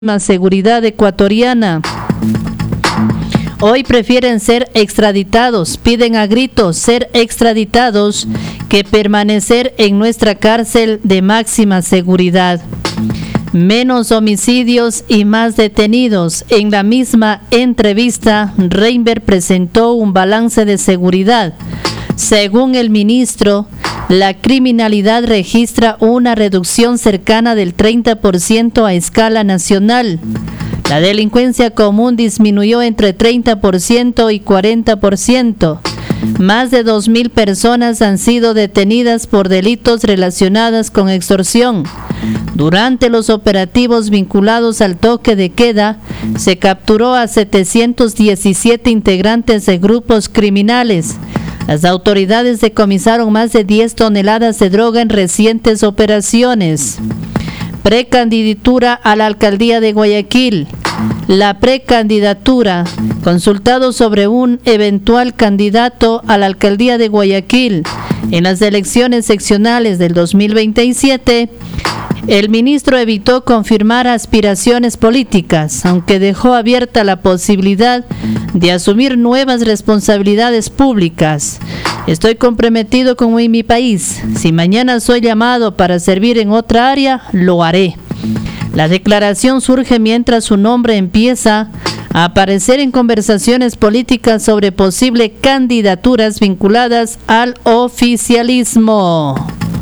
seguridad ecuatoriana. Hoy prefieren ser extraditados, piden a gritos ser extraditados que permanecer en nuestra cárcel de máxima seguridad. Menos homicidios y más detenidos. En la misma entrevista, Reinberg presentó un balance de seguridad. Según el ministro, la criminalidad registra una reducción cercana del 30% a escala nacional. La delincuencia común disminuyó entre 30% y 40%. Más de 2.000 personas han sido detenidas por delitos relacionados con extorsión. Durante los operativos vinculados al toque de queda, se capturó a 717 integrantes de grupos criminales. Las autoridades decomisaron más de 10 toneladas de droga en recientes operaciones. Precandidatura a la alcaldía de Guayaquil. La precandidatura, consultado sobre un eventual candidato a la alcaldía de Guayaquil en las elecciones seccionales del 2027, el ministro evitó confirmar aspiraciones políticas, aunque dejó abierta la posibilidad de asumir nuevas responsabilidades públicas. Estoy comprometido con mi país. Si mañana soy llamado para servir en otra área, lo haré. La declaración surge mientras su nombre empieza a aparecer en conversaciones políticas sobre posibles candidaturas vinculadas al oficialismo.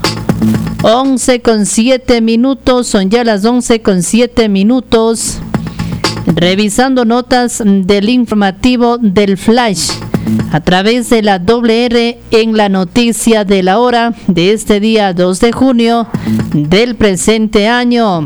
11:07, son ya las 11:07. Revisando notas del informativo del Flash a través de la WR en la noticia de la hora de este día 2 de junio del presente año.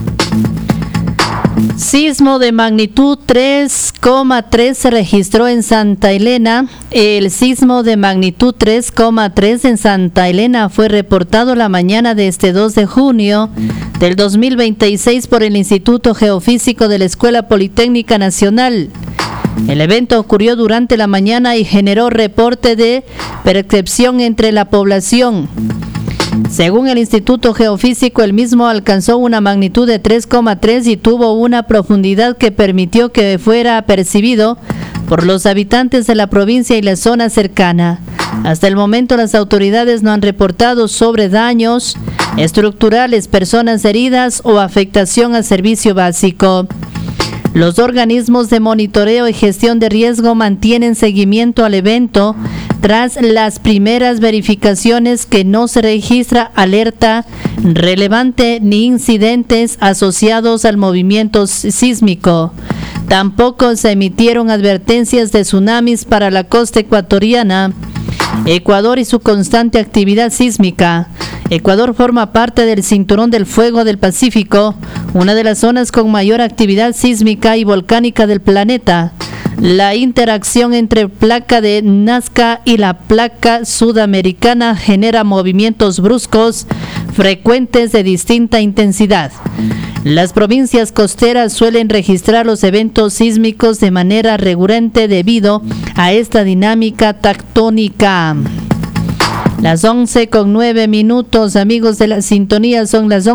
Sismo de magnitud 3,3 se registró en Santa Elena. El sismo de magnitud 3,3 en Santa Elena fue reportado la mañana de este 2 de junio del 2026 por el Instituto Geofísico de la Escuela Politécnica Nacional. El evento ocurrió durante la mañana y generó reporte de percepción entre la población. Según el Instituto Geofísico, el mismo alcanzó una magnitud de 3,3 y tuvo una profundidad que permitió que fuera percibido por los habitantes de la provincia y la zona cercana. Hasta el momento, las autoridades no han reportado sobre daños estructurales, personas heridas o afectación al servicio básico. Los organismos de monitoreo y gestión de riesgo mantienen seguimiento al evento tras las primeras verificaciones que no se registra alerta relevante ni incidentes asociados al movimiento sísmico. Tampoco se emitieron advertencias de tsunamis para la costa ecuatoriana. Ecuador y su constante actividad sísmica. Ecuador forma parte del Cinturón del Fuego del Pacífico, una de las zonas con mayor actividad sísmica y volcánica del planeta. La interacción entre placa de Nazca y la placa sudamericana genera movimientos bruscos, frecuentes de distinta intensidad. Las provincias costeras suelen registrar los eventos sísmicos de manera recurrente debido a esta dinámica tectónica. Las 11:09, amigos de la sintonía, son las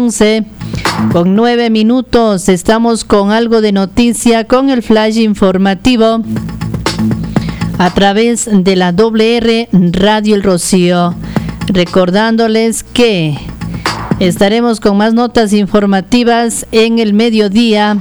11:09. Estamos con algo de noticia, con el flash informativo a través de la WR Radio El Rocío. Recordándoles que estaremos con más notas informativas en el mediodía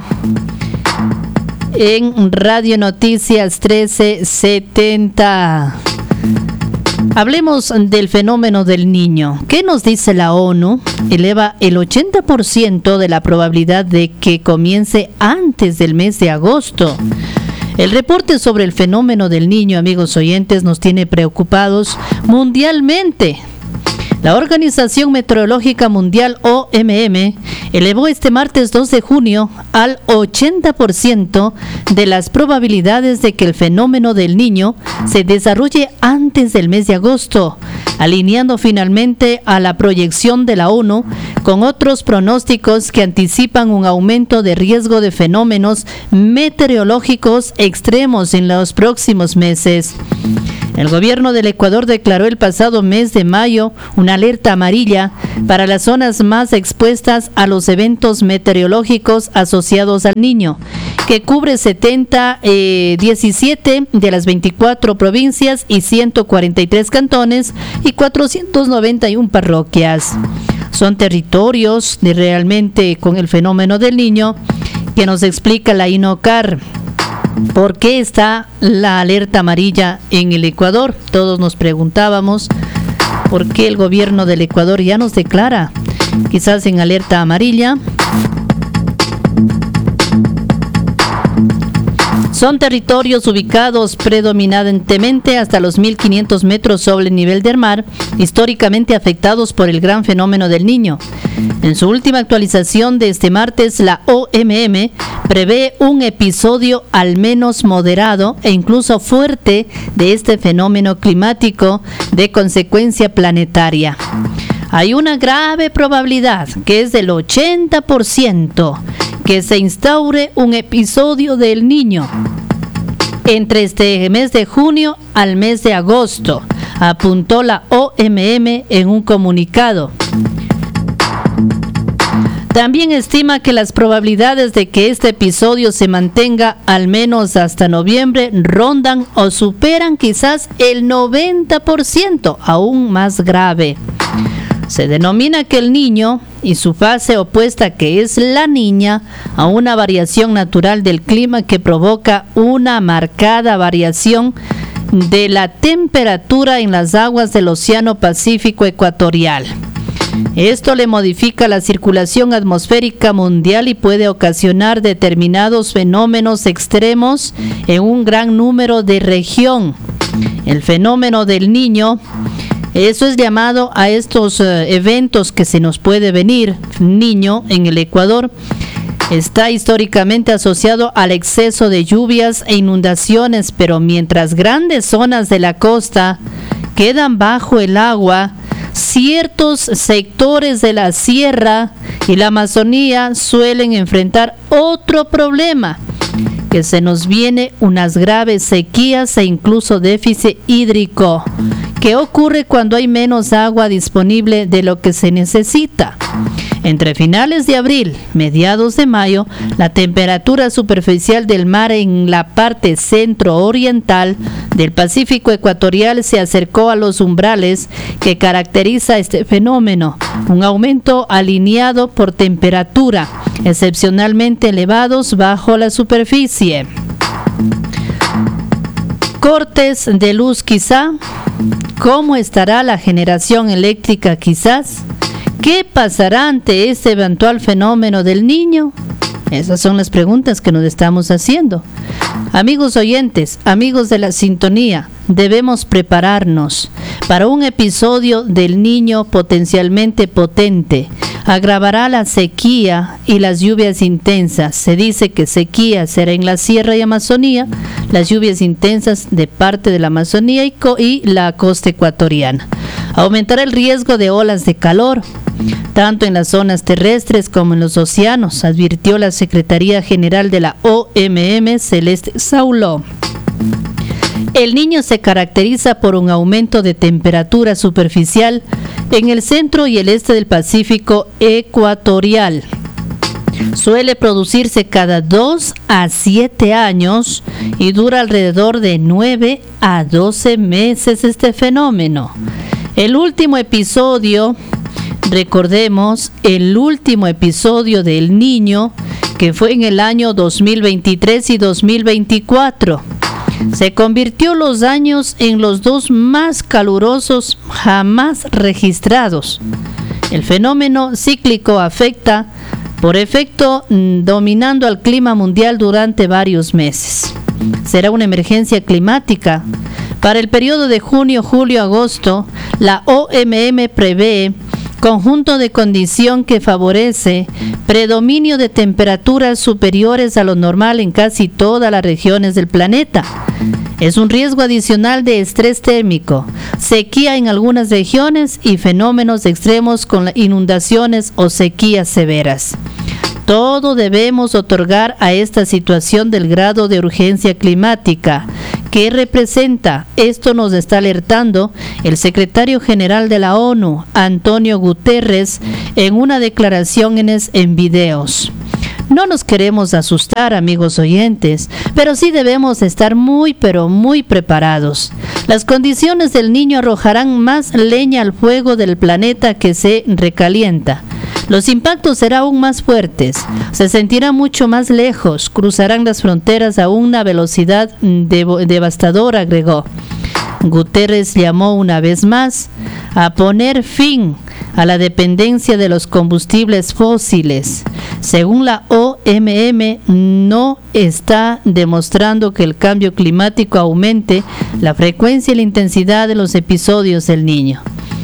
en Radio Noticias 1370. Hablemos del fenómeno del niño. ¿Qué nos dice la ONU? Eleva el 80% de la probabilidad de que comience antes del mes de agosto. El reporte sobre el fenómeno del niño, amigos oyentes, nos tiene preocupados mundialmente. La Organización Meteorológica Mundial, OMM, elevó este martes 2 de junio al 80% de las probabilidades de que el fenómeno del niño se desarrolle antes del mes de agosto. alineando finalmente a la proyección de la ONU con otros pronósticos que anticipan un aumento de riesgo de fenómenos meteorológicos extremos en los próximos meses. El gobierno del Ecuador declaró el pasado mes de mayo una alerta amarilla para las zonas más expuestas a los eventos meteorológicos asociados al Niño, que cubre 17 de las 24 provincias y 143 cantones y 491 parroquias. Son territorios realmente con el fenómeno del Niño que nos explica la INOCAR. ¿Por qué está la alerta amarilla en el Ecuador? Todos nos preguntábamos por qué el gobierno del Ecuador ya nos declara quizás en alerta amarilla. Son territorios ubicados predominantemente hasta los 1.500 metros sobre el nivel del mar, históricamente afectados por el gran fenómeno del Niño. En su última actualización de este martes, la OMM prevé un episodio al menos moderado e incluso fuerte de este fenómeno climático de consecuencia planetaria. Hay una grave probabilidad, que es del 80%, que se instaure un episodio del Niño entre este mes de junio al mes de agosto, apuntó la OMM en un comunicado. También estima que las probabilidades de que este episodio se mantenga al menos hasta noviembre rondan o superan quizás el 90%, aún más grave. Se denomina que el Niño y su fase opuesta, que es la Niña, a una variación natural del clima que provoca una marcada variación de la temperatura en las aguas del Océano Pacífico ecuatorial. Esto le modifica la circulación atmosférica mundial y puede ocasionar determinados fenómenos extremos en un gran número de región. El fenómeno del Niño, eso es llamado a estos eventos que se nos puede venir, Niño, en el Ecuador, está históricamente asociado al exceso de lluvias e inundaciones, pero mientras grandes zonas de la costa quedan bajo el agua, ciertos sectores de la sierra y la Amazonía suelen enfrentar otro problema, que se nos viene unas graves sequías e incluso déficit hídrico, que ocurre cuando hay menos agua disponible de lo que se necesita. Entre finales de abril, mediados de mayo, la temperatura superficial del mar en la parte centro-oriental del Pacífico ecuatorial se acercó a los umbrales que caracteriza este fenómeno, un aumento alineado por temperatura, excepcionalmente elevados bajo la superficie. Cortes de luz quizá. ¿Cómo estará la generación eléctrica quizás? ¿Qué pasará ante este eventual fenómeno del Niño? Esas son las preguntas que nos estamos haciendo. Amigos oyentes, amigos de la sintonía, debemos prepararnos para un episodio del Niño potencialmente potente. Agravará la sequía y las lluvias intensas. Se dice que sequía será en la sierra y Amazonía, las lluvias intensas de parte de la Amazonía y la costa ecuatoriana. Aumentará el riesgo de olas de calor, tanto en las zonas terrestres como en los océanos, advirtió la Secretaría General de la OMM, Celeste Sauló. El Niño se caracteriza por un aumento de temperatura superficial en el centro y el este del Pacífico ecuatorial. Suele producirse cada 2 a 7 años y dura alrededor de 9 a 12 meses este fenómeno. El último episodio, recordemos, el último episodio del Niño, que fue en el año 2023 y 2024. Se convirtió los años en los dos más calurosos jamás registrados. El fenómeno cíclico afecta por efecto dominando al clima mundial durante varios meses. Será una emergencia climática. Para el periodo de junio, julio, agosto, la OMM prevé conjunto de condición que favorece predominio de temperaturas superiores a lo normal en casi todas las regiones del planeta. Es un riesgo adicional de estrés térmico. sequía en algunas regiones y fenómenos extremos con inundaciones o sequías severas. Todo debemos otorgar a esta situación del grado de urgencia climática que representa. Esto nos está alertando el secretario general de la ONU, Antonio Guterres, en una declaración en videos. No nos queremos asustar, amigos oyentes, pero sí debemos estar pero muy preparados. Las condiciones del Niño arrojarán más leña al fuego del planeta que se recalienta. Los impactos serán aún más fuertes, se sentirán mucho más lejos, cruzarán las fronteras a una velocidad devastadora, agregó. Guterres llamó una vez más a poner fin a la dependencia de los combustibles fósiles. Según la OMM, no está demostrando que el cambio climático aumente la frecuencia y la intensidad de los episodios del Niño.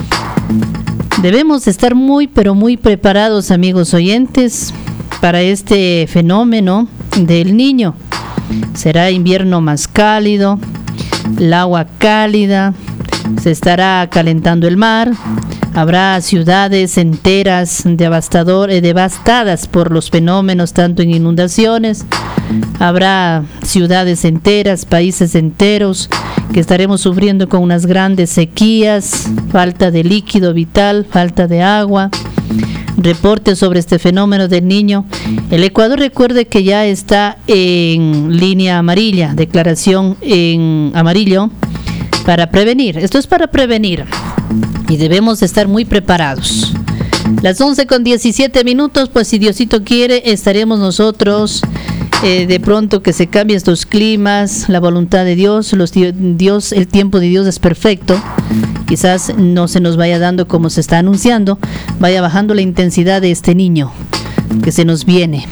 Debemos estar pero muy preparados, amigos oyentes, para este fenómeno del Niño. Será invierno más cálido, el agua cálida, se estará calentando el mar, habrá ciudades enteras devastadas por los fenómenos, tanto en inundaciones, habrá ciudades enteras, países enteros que estaremos sufriendo con unas grandes sequías, falta de líquido vital, falta de agua. Reportes sobre este fenómeno del Niño. El Ecuador, recuerde que ya está en línea amarilla, declaración en amarillo para prevenir. Esto es para prevenir y debemos estar muy preparados. Las 11:17, pues si Diosito quiere estaremos nosotros de pronto que se cambien estos climas, la voluntad de Dios, el tiempo de Dios es perfecto. Quizás no se nos vaya dando como se está anunciando, vaya bajando la intensidad de este niño que se nos viene.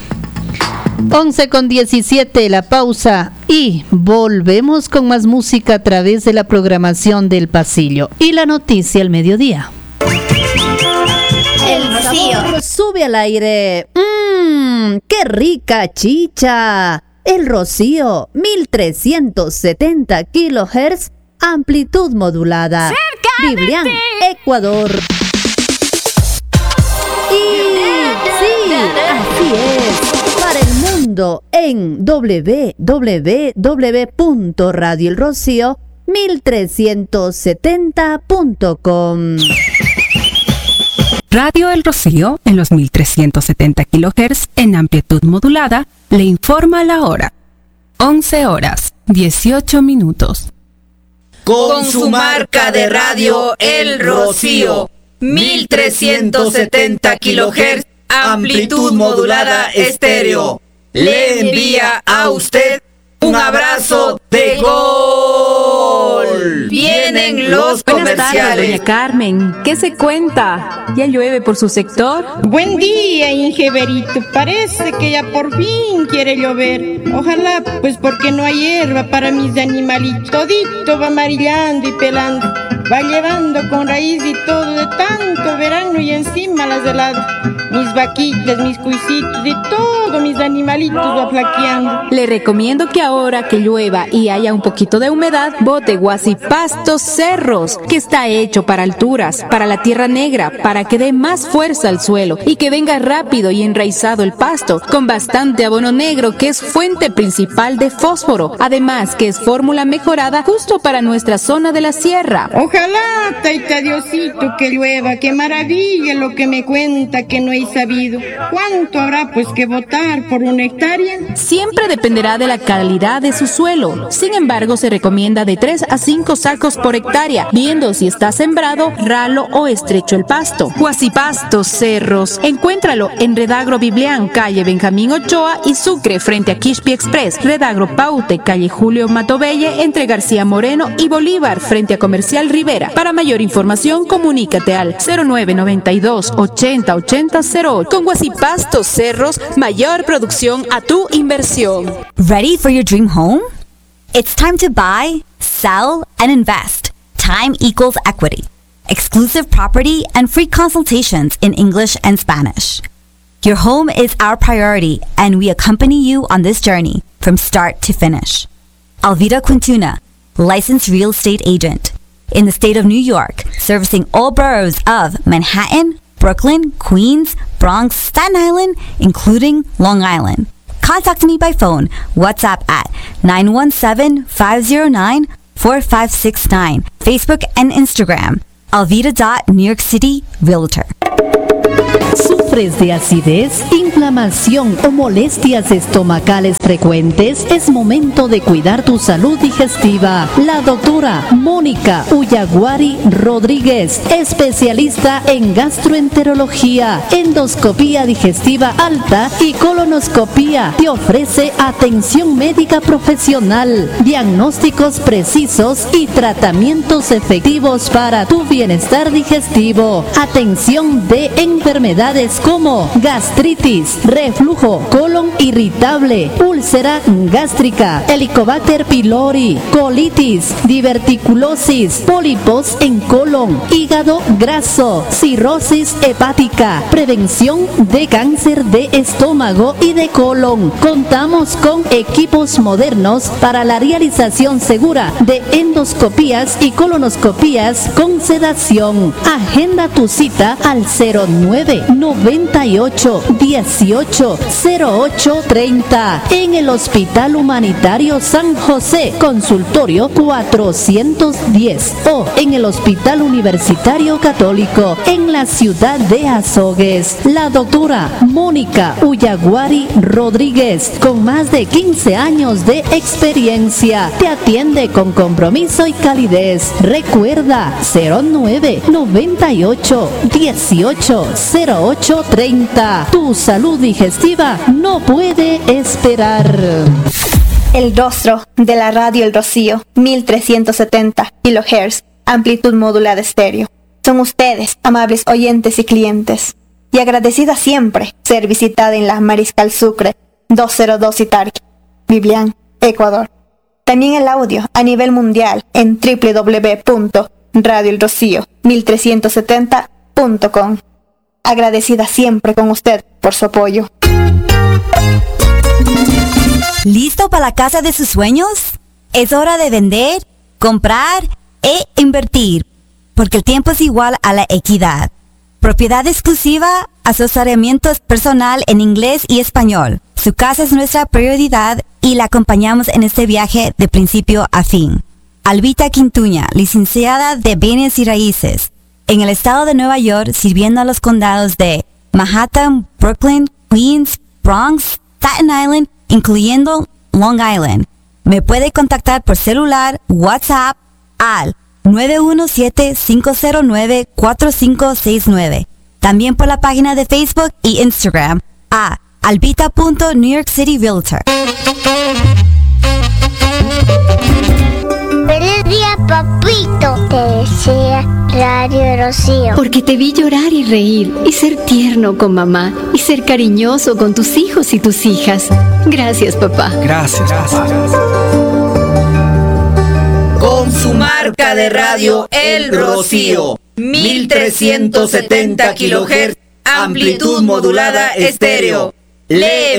11:17, la pausa y volvemos con más música a través de la programación del pasillo y la noticia al mediodía. El Rocío sube al aire. ¡Qué rica chicha! El Rocío, 1370 kHz, amplitud modulada. Biblián, Ecuador. Y sí, así es. Para el mundo en www.radioelrocío1370.com. Radio El Rocío, en los 1370 kHz en amplitud modulada, le informa la hora. 11:18. Con su marca de radio El Rocío, 1370 kHz, amplitud modulada estéreo, le envía a usted un abrazo de gol. Vienen los comerciales. Buenas tardes, doña Carmen. ¿Qué se cuenta? ¿Ya llueve por su sector? Buen día, Ingeberito. Parece que ya por fin quiere llover. Ojalá, pues porque no hay hierba para mis animalitos. Todito va amarillando y pelando. Va llevando con raíz y todo de tanto verano y encima las heladas. Mis vaquitas, mis cuisitos y todo mis animalitos va flaqueando. Le recomiendo que ahora que llueva y haya un poquito de humedad, bote Guasipastos Cerros, que está hecho para alturas, para la tierra negra, para que dé más fuerza al suelo y que venga rápido y enraizado el pasto, con bastante abono negro que es fuente principal de fósforo, además que es fórmula mejorada justo para nuestra zona de la sierra. Ojalá, taita Diosito, que llueva, qué maravilla lo que me cuenta que no he sabido. ¿Cuánto habrá pues que botar por una hectárea? Siempre dependerá de la calidad de su suelo. Sin embargo, se recomienda de 3 a 5 sacos por hectárea, viendo si está sembrado, ralo o estrecho el pasto. Guasipastos Cerros, encuéntralo en Redagro Biblián, calle Benjamín Ochoa y Sucre, frente a Quispi Express. Redagro Paute, calle Julio Matobelle, entre García Moreno y Bolívar, frente a Comercial Rivera. Para mayor información, comunícate al 0992 80 80 08. Con Guasipastos Cerros, mayor producción a tu inversión. Ready for your dream home? It's time to buy, sell, and invest. Time equals equity. Exclusive property and free consultations in English and Spanish. Your home is our priority, and we accompany you on this journey from start to finish. Alvida Quintuna, licensed real estate agent. in the state of New York, servicing all boroughs of Manhattan, Brooklyn, Queens, Bronx, Staten Island, including Long Island. Contact me by phone, WhatsApp at 917-509-4569, Facebook and Instagram, Alvita.New York City Realtor. ¿Sufres de acidez, inflamación o molestias estomacales frecuentes? Es momento de cuidar tu salud digestiva. La doctora Mónica Uyaguari Rodríguez, especialista en gastroenterología, endoscopía digestiva alta y colonoscopía, te ofrece atención médica profesional, diagnósticos precisos y tratamientos efectivos para tu bienestar digestivo. Atención de enfermedades como gastritis, reflujo, colon irritable, úlcera gástrica, Helicobacter pylori, colitis, diverticulosis, pólipos en colon, hígado graso, cirrosis hepática, prevención de cáncer de estómago y de colon. Contamos con equipos modernos para la realización segura de endoscopías y colonoscopías con sedación. Agenda tu cita al 0998-180830 en el Hospital Humanitario San José, consultorio 410, o en el Hospital Universitario Católico en la ciudad de Azogues. La doctora Mónica Uyaguari Rodríguez, con más de 15 años de experiencia, te atiende con compromiso y calidez. Recuerda 0998-180830. Tu salud digestiva no puede esperar. El rostro de la radio El Rocío, 1370 kHz, amplitud modulada estéreo. Son ustedes, amables oyentes y clientes, y agradecida siempre ser visitada en la Mariscal Sucre 202 Itarqui, Biblián, Ecuador. También el audio a nivel mundial en www.radioelrocío1370.com. Agradecida siempre con usted por su apoyo. ¿Listo para la casa de sus sueños? Es hora de vender, comprar e invertir, porque el tiempo es igual a la equidad. Propiedad exclusiva, asesoramiento personal en inglés y español. Su casa es nuestra prioridad y la acompañamos en este viaje de principio a fin. Alvita Quintuña, licenciada de Bienes y Raíces, en el estado de Nueva York, sirviendo a los condados de Manhattan, Brooklyn, Queens, Bronx, Staten Island, incluyendo Long Island. Me puede contactar por celular, WhatsApp al 917-509-4569. También por la página de Facebook y Instagram a Alvita.New York City Realtor. ¡Feliz día, papito! Te desea Radio Rocío. Porque te vi llorar y reír, y ser tierno con mamá, y ser cariñoso con tus hijos y tus hijas. Gracias, papá. Gracias, papá. Con su marca de radio El Rocío, 1370 kHz, amplitud modulada estéreo. Lee